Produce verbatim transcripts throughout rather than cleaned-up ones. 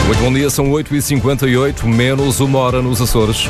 Muito bom dia, são oito e cinquenta e oito, menos uma hora nos Açores.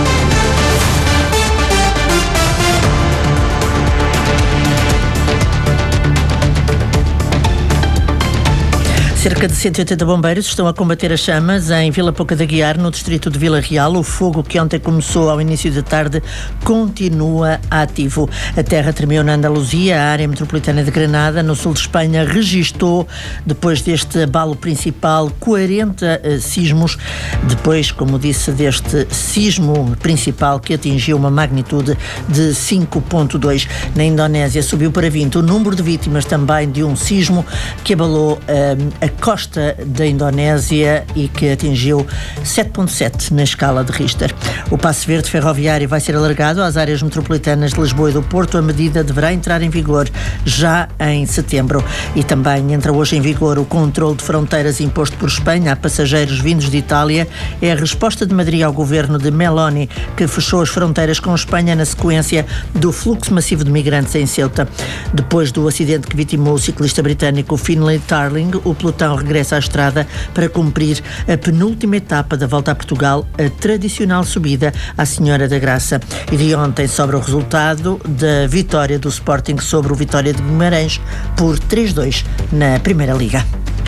Cerca de cento e oitenta bombeiros estão a combater as chamas em Vila Pouca de Aguiar, no distrito de Vila Real. O fogo que ontem começou ao início da tarde continua ativo. A terra tremeu na Andaluzia, a área metropolitana de Granada, no sul de Espanha, registou, depois deste abalo principal, quarenta uh, sismos. Depois, como disse, deste sismo principal que atingiu uma magnitude de cinco ponto dois. Na Indonésia subiu para vinte o número de vítimas também de um sismo que abalou uh, a costa da Indonésia e que atingiu sete ponto sete na escala de Richter. O passe verde ferroviário vai ser alargado às áreas metropolitanas de Lisboa e do Porto. A medida deverá entrar em vigor já em setembro. E também entra hoje em vigor o controle de fronteiras imposto por Espanha a passageiros vindos de Itália. É a resposta de Madrid ao governo de Meloni, que fechou as fronteiras com Espanha na sequência do fluxo massivo de migrantes em Ceuta. Depois do acidente que vitimou o ciclista britânico Finlay Tarling, o pelotão regressa à estrada para cumprir a penúltima etapa da Volta a Portugal, a tradicional subida à Senhora da Graça. E de ontem sobra o resultado da vitória do Sporting sobre o Vitória de Guimarães por três a dois na Primeira Liga.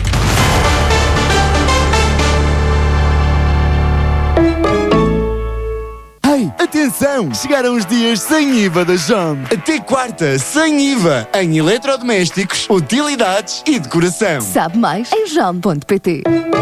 Atenção! Chegaram os dias sem I V A da Jom. Até quarta, sem I V A, em eletrodomésticos, utilidades e decoração. Sabe mais em jom ponto pt.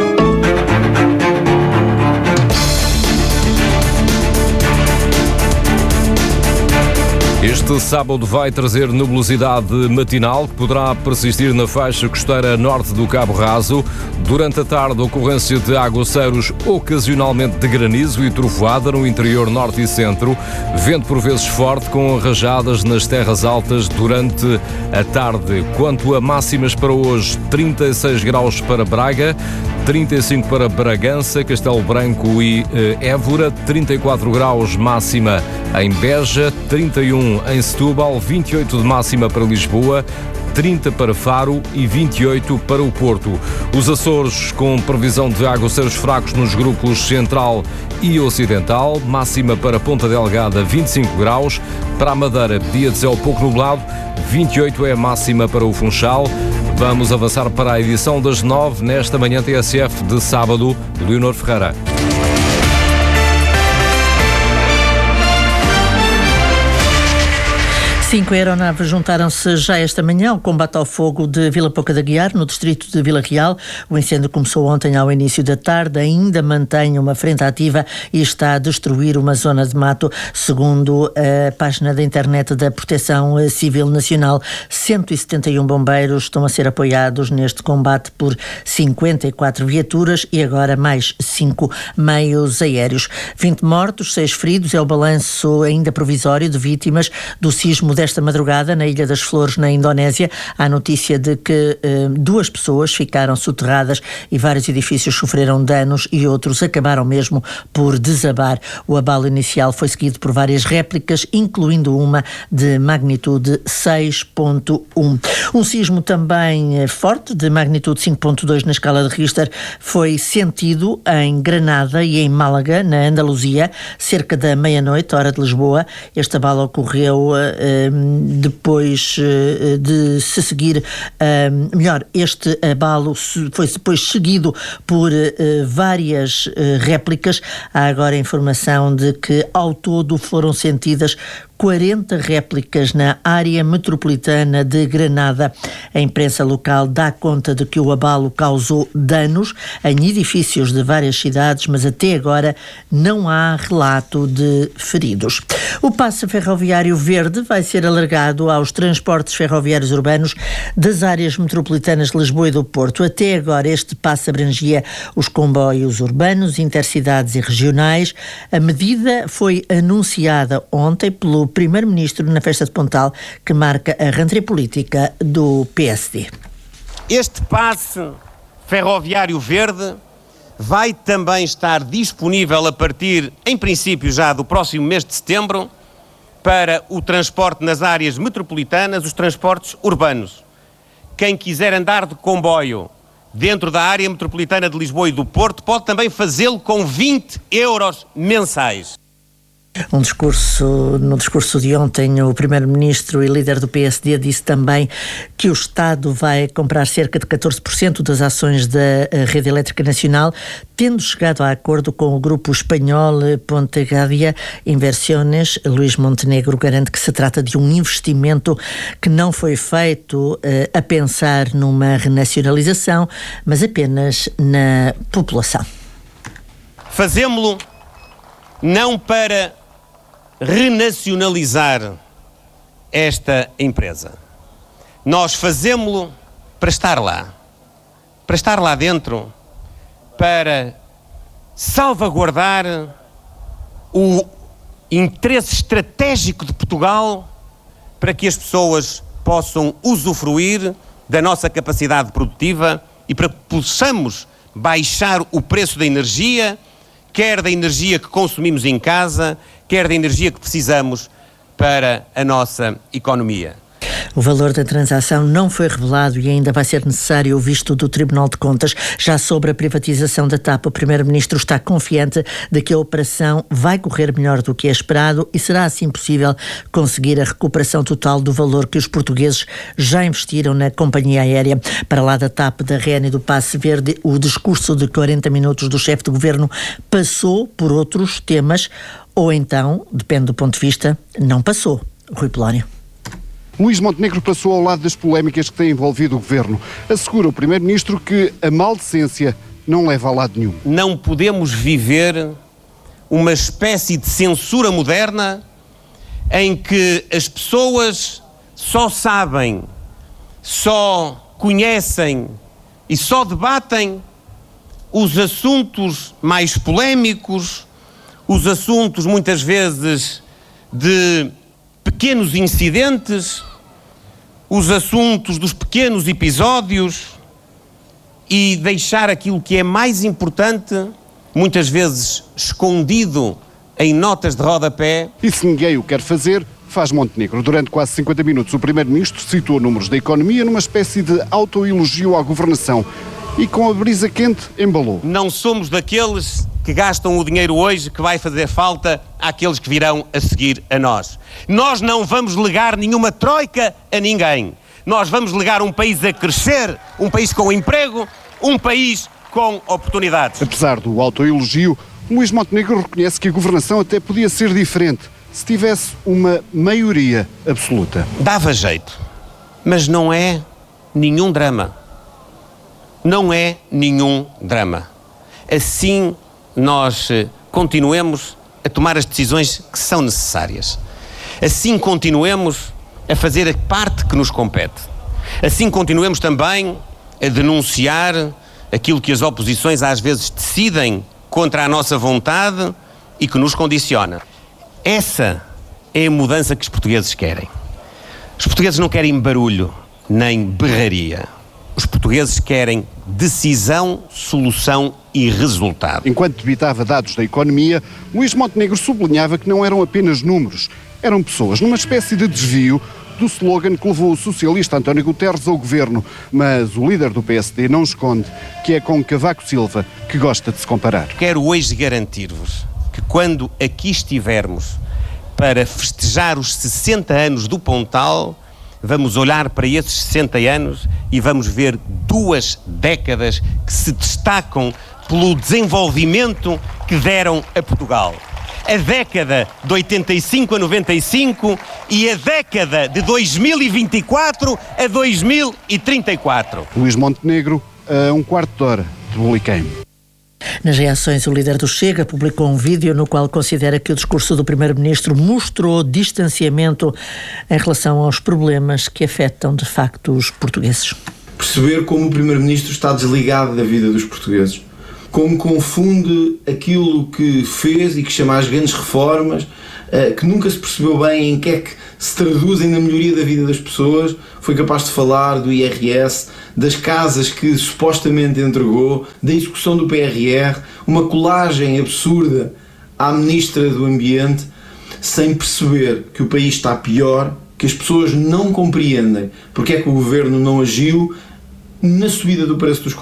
Este sábado vai trazer nebulosidade matinal que poderá persistir na faixa costeira norte do Cabo Raso. Durante a tarde, ocorrência de aguaceiros, ocasionalmente de granizo e trovoada no interior norte e centro. Vento por vezes forte, com rajadas nas terras altas durante a tarde. Quanto a máximas para hoje, trinta e seis graus para Braga, trinta e cinco para Bragança, Castelo Branco e eh, Évora, trinta e quatro graus máxima em Beja, trinta e um em Setúbal, vinte e oito de máxima para Lisboa, trinta para Faro e vinte e oito para o Porto. Os Açores com previsão de aguaceiros fracos nos grupos central e ocidental, máxima para Ponta Delgada, vinte e cinco graus, para a Madeira, dia de céu pouco nublado, vinte e oito é a máxima para o Funchal. Vamos avançar para a edição das nove nesta manhã T S F de sábado. Leonor Ferreira. Cinco aeronaves juntaram-se já esta manhã ao combate ao fogo de Vila Pouca de Aguiar, no distrito de Vila Real. O incêndio começou ontem ao início da tarde, ainda mantém uma frente ativa e está a destruir uma zona de mato. Segundo a página da internet da Proteção Civil Nacional, cento e setenta e um bombeiros estão a ser apoiados neste combate por cinquenta e quatro viaturas e agora mais cinco meios aéreos. vinte mortos, seis feridos, é o balanço ainda provisório de vítimas do sismo desta madrugada na Ilha das Flores, na Indonésia. Há notícia de que eh, duas pessoas ficaram soterradas e vários edifícios sofreram danos e outros acabaram mesmo por desabar. O abalo inicial foi seguido por várias réplicas, incluindo uma de magnitude seis ponto um. Um sismo também eh, forte, de magnitude cinco ponto dois na escala de Richter, foi sentido em Granada e em Málaga, na Andaluzia, cerca da meia-noite, hora de Lisboa. Este abalo ocorreu eh, depois de se seguir, melhor, este abalo foi depois seguido por várias réplicas. Há agora a informação de que ao todo foram sentidas quarenta réplicas na área metropolitana de Granada. A imprensa local dá conta de que o abalo causou danos em edifícios de várias cidades, mas até agora não há relato de feridos. O passe ferroviário verde vai ser alargado aos transportes ferroviários urbanos das áreas metropolitanas de Lisboa e do Porto. Até agora este passe abrangia os comboios urbanos, intercidades e regionais. A medida foi anunciada ontem pelo Primeiro-Ministro na festa de Pontal, que marca a rentrée política do P S D. Este passe ferroviário verde vai também estar disponível a partir, em princípio, já do próximo mês de setembro, para o transporte nas áreas metropolitanas, os transportes urbanos. Quem quiser andar de comboio dentro da área metropolitana de Lisboa e do Porto, pode também fazê-lo com vinte euros mensais. Um discurso, no discurso de ontem, o primeiro-ministro e líder do P S D disse também que o Estado vai comprar cerca de catorze por cento das ações da Rede Elétrica Nacional, tendo chegado a acordo com o grupo espanhol Pontegadia Inversiones. Luís Montenegro garante que se trata de um investimento que não foi feito eh, a pensar numa renacionalização, mas apenas na população. Fazemo-lo não para renacionalizar esta empresa. Nós fazemo-lo para estar lá, para estar lá dentro, para salvaguardar o interesse estratégico de Portugal, para que as pessoas possam usufruir da nossa capacidade produtiva e para que possamos baixar o preço da energia, quer da energia que consumimos em casa, quer da energia que precisamos para a nossa economia. O valor da transação não foi revelado e ainda vai ser necessário o visto do Tribunal de Contas. Já sobre a privatização da TAP, o Primeiro-Ministro está confiante de que a operação vai correr melhor do que é esperado e será assim possível conseguir a recuperação total do valor que os portugueses já investiram na companhia aérea. Para lá da TAP, da R E N e do Passe Verde, o discurso de quarenta minutos do chefe de governo passou por outros temas ou então, depende do ponto de vista, não passou. Rui Polónio. Luís Montenegro passou ao lado das polémicas que têm envolvido o governo. Assegura o primeiro-ministro que a maldecência não leva a lado nenhum. Não podemos viver uma espécie de censura moderna em que as pessoas só sabem, só conhecem e só debatem os assuntos mais polémicos, os assuntos muitas vezes de pequenos incidentes, os assuntos dos pequenos episódios e deixar aquilo que é mais importante, muitas vezes escondido em notas de rodapé. E se ninguém o quer fazer, faz Montenegro. Durante quase cinquenta minutos, o primeiro-ministro citou números da economia numa espécie de autoelogio à governação e com a brisa quente embalou. Não somos daqueles que gastam o dinheiro hoje que vai fazer falta àqueles que virão a seguir a nós. Nós não vamos legar nenhuma troika a ninguém. Nós vamos legar um país a crescer, um país com emprego, um país com oportunidades. Apesar do autoelogio, Luís Montenegro reconhece que a governação até podia ser diferente se tivesse uma maioria absoluta. Dava jeito, mas não é nenhum drama. Não é nenhum drama. Assim nós continuemos a tomar as decisões que são necessárias. Assim continuemos a fazer a parte que nos compete. Assim continuemos também a denunciar aquilo que as oposições às vezes decidem contra a nossa vontade e que nos condiciona. Essa é a mudança que os portugueses querem. Os portugueses não querem barulho nem berraria. Os portugueses querem decisão, solução e resultado. Enquanto debitava dados da economia, Luís Montenegro sublinhava que não eram apenas números, eram pessoas, numa espécie de desvio do slogan que levou o socialista António Guterres ao governo. Mas o líder do P S D não esconde que é com Cavaco Silva que gosta de se comparar. Quero hoje garantir-vos que quando aqui estivermos para festejar os sessenta anos do Pontal, vamos olhar para esses sessenta anos e vamos ver duas décadas que se destacam pelo desenvolvimento que deram a Portugal. A década de oitenta e cinco a noventa e cinco e a década de dois mil e vinte e quatro a dois mil e trinta e quatro. Luís Montenegro, a um quarto de hora de Buliquém. Nas reações, o líder do Chega publicou um vídeo no qual considera que o discurso do primeiro-ministro mostrou distanciamento em relação aos problemas que afetam, de facto, os portugueses. Perceber como o primeiro-ministro está desligado da vida dos portugueses, como confunde aquilo que fez e que chama as grandes reformas, que nunca se percebeu bem em que é que se traduzem na melhoria da vida das pessoas. Foi capaz de falar do I R S, das casas que supostamente entregou, da execução do P R R, uma colagem absurda à Ministra do Ambiente, sem perceber que o país está pior, que as pessoas não compreendem porque é que o Governo não agiu na subida do preço dos combustíveis.